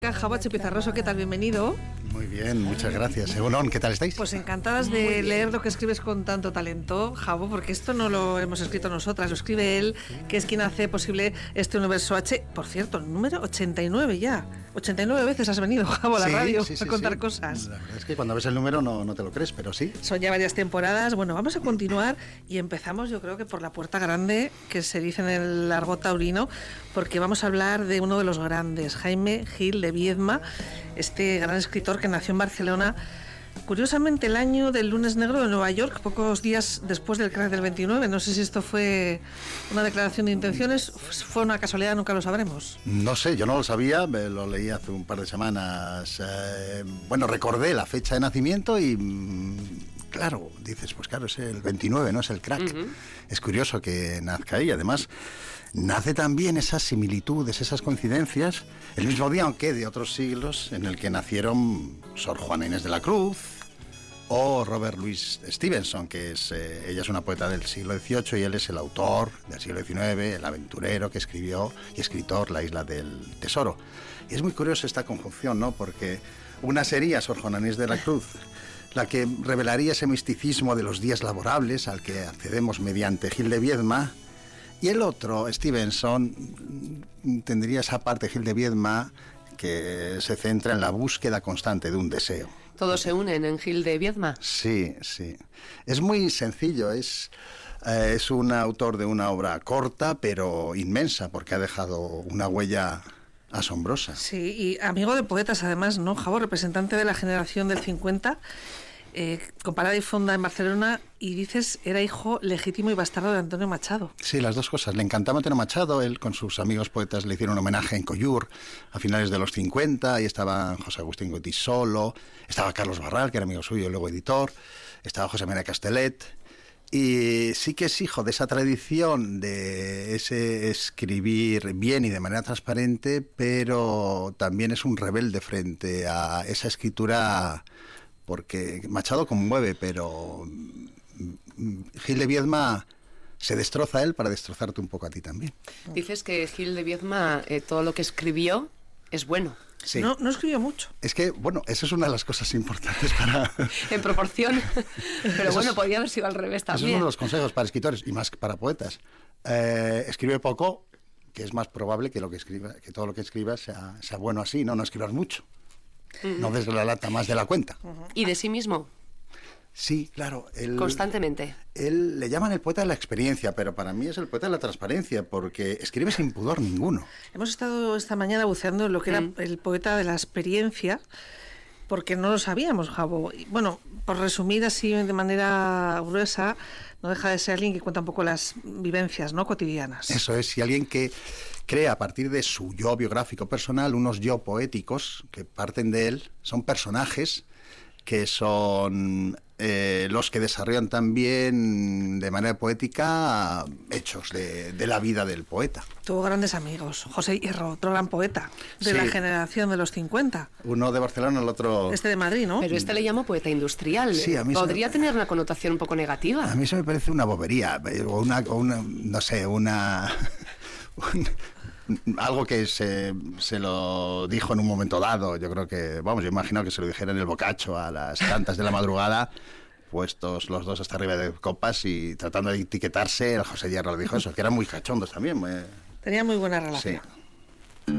Jabache Pizarroso, ¿qué tal? Bienvenido. Muy bien, muchas gracias. Egunon, ¿qué tal estáis? Pues encantadas de leer lo que escribes con tanto talento, Jabo, porque esto no lo hemos escrito nosotras, lo escribe él, que es quien hace posible este Universo H. Por cierto, el número 89 ya. 89 veces has venido, Jabo, a la radio a contar cosas. La verdad es que cuando ves el número no te lo crees, pero sí. Son ya varias temporadas. Bueno, vamos a continuar y empezamos, yo creo que por la puerta grande, que se dice en el argot taurino, porque vamos a hablar de uno de los grandes, Jaime Gil de Viedma, este gran escritor que nació en Barcelona, curiosamente el año del lunes negro de Nueva York, pocos días después del crack del 29. No sé si esto fue una declaración de intenciones, fue una casualidad, nunca lo sabremos. No sé, yo no lo sabía, lo leí hace un par de semanas. Bueno, recordé la fecha de nacimiento y claro, dices, pues claro, es el 29, no es el crack. Es curioso que nazca ahí, además nace también esas similitudes, esas coincidencias, el mismo día, aunque de otros siglos, en el que nacieron Sor Juana Inés de la Cruz o Robert Louis Stevenson, que es ella es una poeta del siglo XVIII y él es el autor del siglo XIX, el aventurero que escribió y escritor La Isla del Tesoro. Y es muy curioso esta conjunción, ¿no? Porque una sería Sor Juana Inés de la Cruz, la que revelaría ese misticismo de los días laborables al que accedemos mediante Gil de Viedma. Y el otro, Stevenson, tendría esa parte, Gil de Viedma, que se centra en la búsqueda constante de un deseo. ¿Todos se unen en Gil de Viedma? Sí, sí. Es muy sencillo, es un autor de una obra corta, pero inmensa, porque ha dejado una huella asombrosa. Sí, y amigo de poetas además, ¿no, Jabo? Representante de la generación del 50, con parada y fonda en Barcelona, y dices, era hijo legítimo y bastardo de Antonio Machado. Sí, las dos cosas. Le encantaba Antonio Machado, él con sus amigos poetas le hicieron un homenaje en Collur a finales de los 50, ahí estaba José Agustín Goytisolo, estaba Carlos Barral, que era amigo suyo y luego editor, estaba José María Castellet, y sí que es hijo de esa tradición de ese escribir bien y de manera transparente, pero también es un rebelde frente a esa escritura, porque Machado conmueve, pero Gil de Viedma se destroza a él para destrozarte un poco a ti también. Dices que Gil de Viedma, todo lo que escribió es bueno. Sí. No escribió mucho. Es que, bueno, eso es una de las cosas importantes para... En proporción. Pero bueno, podría haber sido al revés también. Eso es uno de los consejos para escritores y más para poetas. Escribe poco, que es más probable que todo lo que escribas sea bueno así, no escribas mucho. No des la lata más de la cuenta. ¿Y de sí mismo? Sí, claro. Constantemente. Él le llaman el poeta de la experiencia, pero para mí es el poeta de la transparencia, porque escribe sin pudor ninguno. Hemos estado esta mañana buceando en lo que era el poeta de la experiencia, porque no lo sabíamos, Jabo. Y, bueno, por resumir así de manera gruesa, no deja de ser alguien que cuenta un poco las vivencias, ¿no?, cotidianas. Eso es, y alguien que crea a partir de su yo biográfico personal unos yo poéticos que parten de él, son personajes que son los que desarrollan también de manera poética hechos de la vida del poeta. Tuvo grandes amigos. José Hierro, otro gran poeta de la generación de los 50. Uno de Barcelona, el otro... Este de Madrid, ¿no? Pero le llamo poeta industrial. Sí, a mí podría tener una connotación un poco negativa. A mí se me parece una bobería, o una no sé, algo que se lo dijo en un momento dado. Yo creo que, yo imagino que se lo dijera en el Boccaccio a las tantas de la madrugada, puestos los dos hasta arriba de copas y tratando de etiquetarse. El José Hierro le dijo eso, que eran muy cachondos también. Tenía muy buena relación. Sí.